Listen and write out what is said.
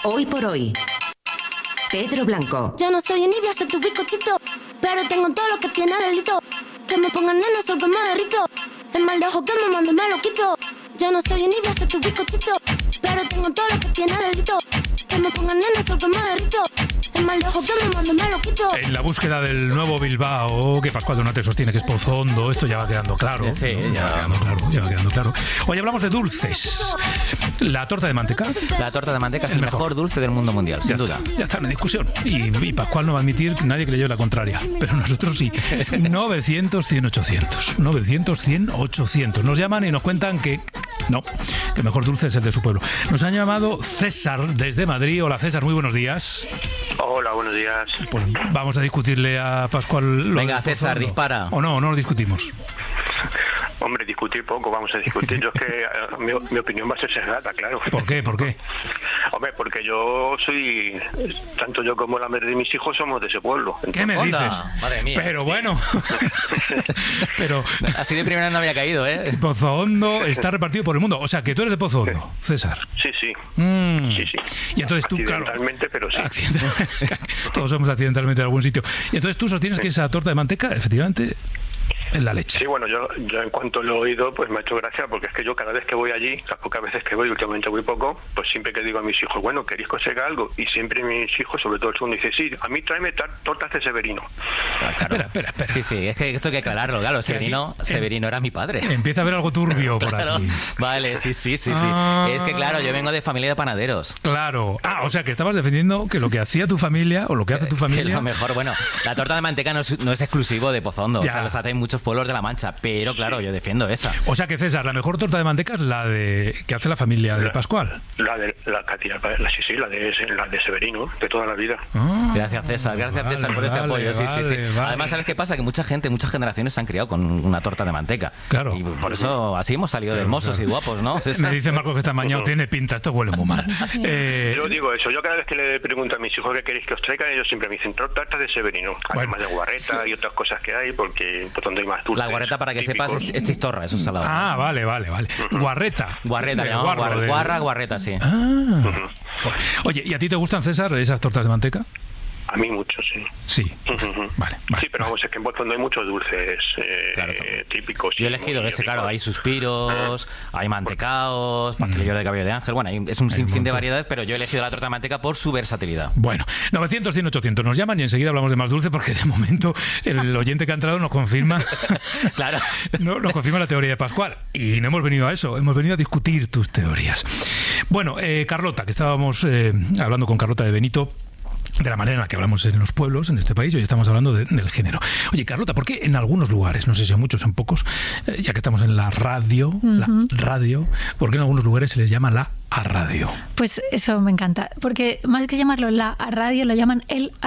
Hoy por hoy. Pedro Blanco. Ya no soy envidia, soy tu bizcochito, pero tengo todo lo que tiene delito. Que me pongan nena, sol que me derrito. El mal de ojo que me mando me lo quito. Ya no soy envidia, soy tu bizcochito, pero tengo todo lo que tiene delito. Que me pongan nena, sol que me derrito. El mal de ojo que me mando me lo quito. En la búsqueda del nuevo Bilbao, que Pascual Donate sostiene que es Pozondo, esto ya va quedando claro. Sí, ¿no? ya va quedando claro. Hoy hablamos de dulces. La torta de manteca. La torta de manteca es el mejor dulce del mundo mundial, sin duda. Ya está en discusión. Y Pascual no va a admitir que nadie que le lleve la contraria. Pero nosotros sí. 900, 100, 800. 900, 100, 800. Nos llaman y nos cuentan que no, que el mejor dulce es el de su pueblo. Nos han llamado César desde Madrid. Hola César, muy buenos días. Hola, buenos días. Pues vamos a discutirle a Pascual. Venga, César, dispara. ¿O no lo discutimos? Hombre, discutir poco, vamos a discutir. Yo es que mi opinión va a ser sesgada, claro. ¿Por qué? Hombre, porque yo soy, tanto yo como la madre de mis hijos somos de ese pueblo. Entonces, ¿qué me dices? Madre mía. Pero bueno. Pero así de primera no había caído, ¿eh? Pozo Hondo está repartido por el mundo. O sea, que tú eres de Pozo Hondo, César. Sí. Sí. Y entonces tú, claro. Accidentalmente, pero sí. Todos somos accidentalmente de algún sitio. Y entonces tú sostienes que esa torta de manteca, efectivamente, es la leche. Sí, bueno, yo en cuanto lo he oído, pues me ha hecho gracia, porque es que yo cada vez que voy allí, las pocas veces que voy, últimamente voy poco, pues siempre que digo a mis hijos, bueno, ¿queréis que os haga algo? Y siempre mis hijos, sobre todo el segundo, dicen, sí, a mí tráeme tortas de Severino. Claro. Espera. Sí, es que esto hay que aclararlo, claro. Severino era mi padre. Empieza a haber algo turbio por claro. aquí. Vale, sí. Es que claro, yo vengo de familia de panaderos. Claro. O sea, que estabas defendiendo que lo que hacía tu familia, o lo que hace tu familia... Que lo mejor, bueno, la torta de manteca no es exclusivo de Pozondo. Ya. O sea, los hacen muchos pueblos de La Mancha. Pero claro, yo defiendo esa. O sea que, César, la mejor torta de manteca es la que hace la familia de Pascual. La de Severino, de toda la vida. Gracias, César. Gracias, César, por este apoyo. Sí. Vale. Además, ¿sabes qué pasa? Que muchas generaciones se han criado con una torta de manteca. Claro. Y por eso así hemos salido de hermosos y guapos, ¿no, César? Me dice Marcos que esta mañana tiene pinta, esto huele muy mal. Yo digo eso, yo cada vez que le pregunto a mis hijos qué queréis que os traigan, ellos siempre me dicen tortas de Severino, además de guarreta y otras cosas que hay, porque por donde hay más dulces. La guarreta, para que típicos. sepas, es chistorra, eso es salado. Vale. Guarreta, Guarreta, sí. Oye, ¿y a ti te gustan, César, esas tortas de manteca? A mí mucho, sí. Sí. Vale. Sí, pero vamos, es que en Pozondo hay muchos dulces típicos. Yo he elegido ese, claro, hay suspiros, hay mantecaos, pastelillo de cabello de ángel, bueno, es un sinfín de variedades, pero yo he elegido la torta de manteca por su versatilidad. Bueno, 900, 100, 800 nos llaman y enseguida hablamos de más dulce, porque de momento el oyente que ha entrado nos confirma claro. nos confirma la teoría de Pascual, y no hemos venido a eso, hemos venido a discutir tus teorías. Bueno, Carlota, que estábamos hablando con Carlota de Benito de la manera en la que hablamos en los pueblos, en este país. Hoy estamos hablando del género. Oye, Carlota, ¿por qué en algunos lugares, no sé si en muchos o en pocos, ya que estamos en la radio, ¿por qué en algunos lugares se les llama la a radio? Pues eso me encanta, porque más que llamarlo la a radio, lo llaman el